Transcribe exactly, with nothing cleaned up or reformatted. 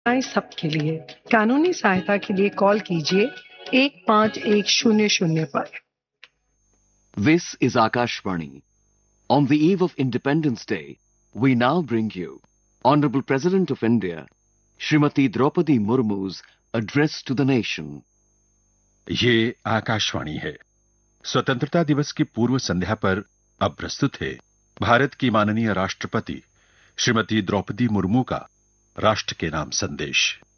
सबके लिए। कानूनी सहायता के लिए कॉल कीजिए एक पाँच एक शून्य शून्य पर। This is Akashvani. On the eve of Independence Day, we now bring you Honorable President of India, Srimati Draupadi Murmu's address to the nation. ये आकाशवाणी है। स्वतंत्रता दिवस की पूर्व संध्या पर अब प्रस्तुत है भारत की माननीय राष्ट्रपति श्रीमती द्रौपदी मुर्मू का राष्ट्र के नाम संदेश।